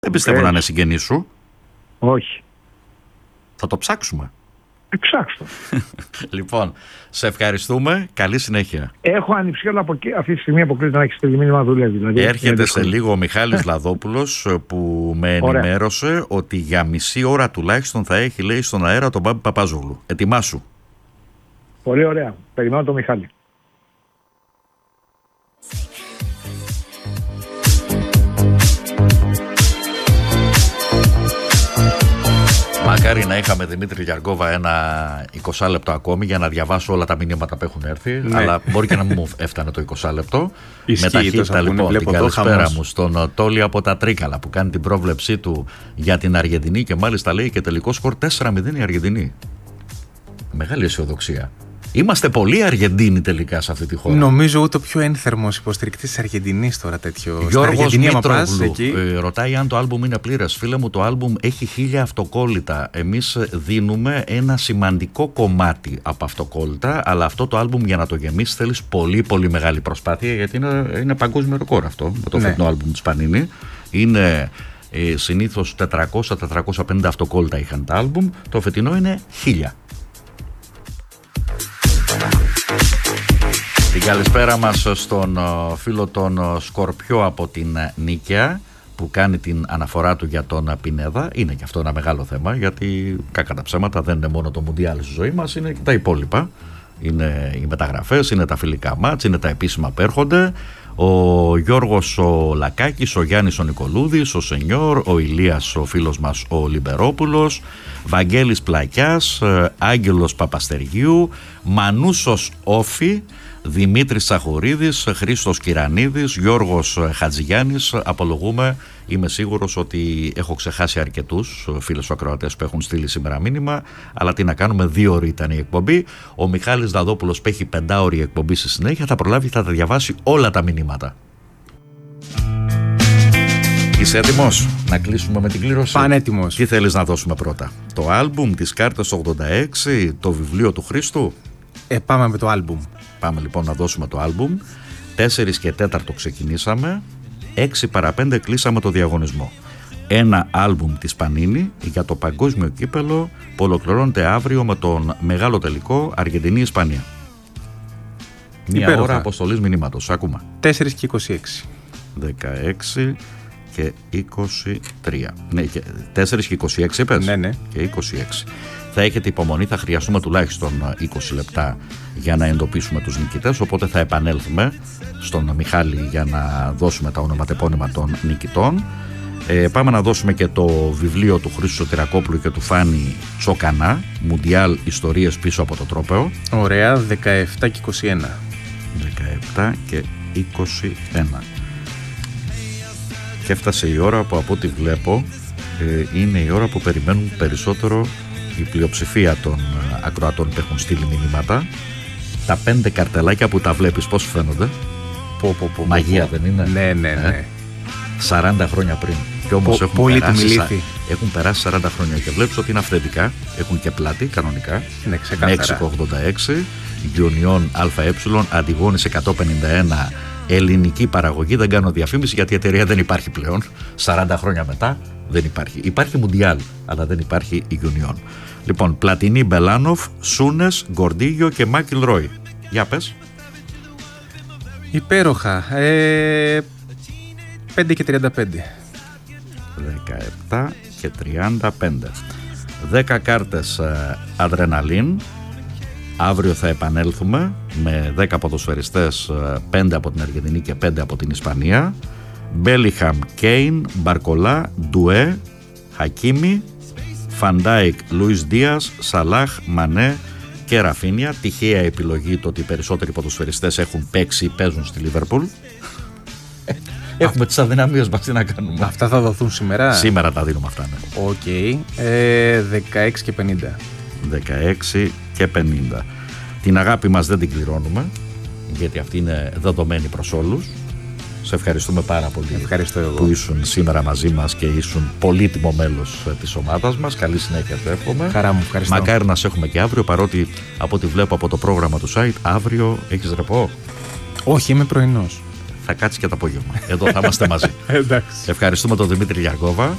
Δεν πιστεύω να είναι συγγενής σου. Όχι. Θα το ψάξουμε. Ψάξτε. Λοιπόν, σε ευχαριστούμε. Καλή συνέχεια. Έχω ανιψιόλα από εκεί. Αυτή τη στιγμή αποκλείται να έχει στείλει μήνυμα, δουλεύει. Δηλαδή, έρχεται σε λίγο ο Μιχάλης Λαδόπουλος που με ενημέρωσε ότι για μισή ώρα τουλάχιστον θα έχει, λέει, στον αέρα τον Μπάμπη Παπάζογλου. Ετοιμάσου. Πολύ ωραία. Περιμένω τον Μιχάλη. Μακάρι να είχαμε, Δημήτρη Γιαργκόβα, ένα 20 λεπτό ακόμη για να διαβάσω όλα τα μηνύματα που έχουν έρθει. Ναι. Αλλά μπορεί και να μου έφτανε το 20 λεπτό. Με ταχύτητα, λοιπόν, την καλησπέρα μου στον Τόλι από τα Τρίκαλα που κάνει την πρόβλεψή του για την Αργεντινή και μάλιστα λέει και τελικό σκορ 4-0 η Αργεντινή. Μεγάλη αισιοδοξία. Είμαστε πολλοί Αργεντίνοι τελικά σε αυτή τη χώρα. Νομίζω ούτε ο πιο ένθερμος υποστηρικτής της Αργεντινής τώρα τέτοιο. Γιώργος Μήτρογλου ρωτάει αν το άλμπουμ είναι πλήρες. Φίλε μου, το άλμπουμ έχει 1000 αυτοκόλλητα. Εμείς δίνουμε ένα σημαντικό κομμάτι από αυτοκόλλητα, αλλά αυτό το άλμπουμ για να το γεμίσεις θέλεις πολύ πολύ μεγάλη προσπάθεια, γιατί είναι παγκόσμιο ρεκόρ αυτό με το φετινό άλμπουμ της Πανίνη. Είναι συνήθως 400-450 αυτοκόλλητα είχαν τα άλμπουμ, το φετινό είναι 1000. Την καλησπέρα μας στον φίλο τον Σκορπιό από την Νίκαια που κάνει την αναφορά του για τον Πινέδα. Είναι και αυτό ένα μεγάλο θέμα, γιατί κακά τα ψέματα δεν είναι μόνο το Μουντιάλ στη ζωή μας, είναι και τα υπόλοιπα. Είναι οι μεταγραφές, είναι τα φιλικά μάτς, είναι τα επίσημα που έρχονται. Ο Γιώργος ο Λακάκης, ο Γιάννης ο Νικολούδης, ο Σενιόρ, ο Ηλίας ο φίλος μας ο Λιμπερόπουλος, Βαγγέλης Πλακιάς, Άγγελος Παπαστεργίου, Μανούσος Όφη, Δημήτρης Σαχουρίδης, Χρήστος Κυρανίδης, Γιώργος Χατζηγιάννης. Απολογούμε, είμαι σίγουρος ότι έχω ξεχάσει αρκετούς φίλους ακροατές που έχουν στείλει σήμερα μήνυμα, αλλά τι να κάνουμε, 2 ώρες ήταν η εκπομπή. Ο Μιχάλης Λαδόπουλος που έχει 5 ώρες εκπομπή στη συνέχεια θα προλάβει και θα τα διαβάσει όλα τα μηνύματα. Είσαι έτοιμος να κλείσουμε με την κλήρωση? Πανέτοιμος. Τι θέλεις να δώσουμε πρώτα? Το άλμπουμ, τις κάρτες 86, το βιβλίο του Χρήστου? Πάμε με το άλμπουμ. Πάμε λοιπόν να δώσουμε το άλμπουμ. 4 και 4 ξεκινήσαμε, 6 παρά 5 κλείσαμε το διαγωνισμό. Ένα άλμπουμ της Πανίνη για το παγκόσμιο κύπελο που ολοκληρώνεται αύριο με τον μεγάλο τελικό Αργεντινή-Ισπανία. Μια ώρα αποστολής μηνύματος. Ακούμε. 4 και 26. 16 και 23. Ναι, 4 και 26 είπες? Ναι. Και 26. Θα έχετε υπομονή, θα χρειαστούμε τουλάχιστον 20 λεπτά για να εντοπίσουμε τους νικητές, οπότε θα επανέλθουμε στον Μιχάλη για να δώσουμε τα ονοματεπώνυμα των νικητών. Πάμε να δώσουμε και το βιβλίο του Χρήστου Σωτηρακόπουλου και του Φάνη Τσοκανά, Μουντιάλ Ιστορίες πίσω από το τρόπαιο. Ωραία, 17 και 21. 17 και 21. Και έφτασε η ώρα που από ό,τι βλέπω είναι η ώρα που περιμένουν περισσότερο η πλειοψηφία των ακροατών που έχουν στείλει μηνύματα. Τα 5 καρτελάκια που τα βλέπεις πώς φαίνονται? Μαγεία δεν είναι? Ναι. 40 χρόνια πριν. Και όμως έχουν περάσει 40 χρόνια και βλέπεις ότι είναι αυθεντικά. Έχουν και πλάτη κανονικά. Ναι, ξεκάθαρα. Μέξικο 86, Γιουνιόν ΑΕ, Αντιγόνης 151, ελληνική παραγωγή. Δεν κάνω διαφήμιση γιατί η εταιρεία δεν υπάρχει πλέον. 40 χρόνια μετά δεν υπάρχει. Υπάρχει Μουντιάλ, αλλά δεν υπάρχει η Γιουνιόν. Λοιπόν, Πλατινί, Μπελάνοφ, Σούνες, Γκορντίγιο και Μάκιλ Ρόι. Για πες. Υπέροχα. 5 και 35. 17 και 35. 10 κάρτες Αδρεναλίν. Αύριο θα επανέλθουμε με 10 ποδοσφαιριστές, 5 από την Αργεντινή και 5 από την Ισπανία. Μπέλιχαμ, Κέιν, Μπαρκολά, Ντουέ, Χακίμι, Φαντάικ, Λουίς Δίας, Σαλάχ, Μανέ και Ραφίνια. Τυχαία επιλογή το ότι οι περισσότεροι ποδοσφαιριστές έχουν παίξει ή παίζουν στη Λίβερπουλ. Έχουμε τις αδυναμίες μας, τι να κάνουμε. Αυτά θα δοθούν σήμερα? Σήμερα τα δίνουμε αυτά, ναι. Οκ. 16 και 50. 16 και 50. Την αγάπη μας δεν την κληρώνουμε, γιατί αυτή είναι δεδομένη προς όλους. Σε ευχαριστούμε πάρα πολύ. Ευχαριστώ εγώ που ήσουν σήμερα μαζί μας και ήσουν πολύτιμο μέλος της ομάδας μας. Καλή συνέχεια, το εύχομαι. Χαρά μου, ευχαριστώ. Μακάρι να σε έχουμε και αύριο, παρότι από ό,τι βλέπω από το πρόγραμμα του site, αύριο έχεις ρεπό. Όχι, είμαι πρωινός. θα κάτσει και το απόγευμα. Εδώ θα είμαστε μαζί. Εντάξει. Ευχαριστούμε τον Δημήτρη Λιαργόβα.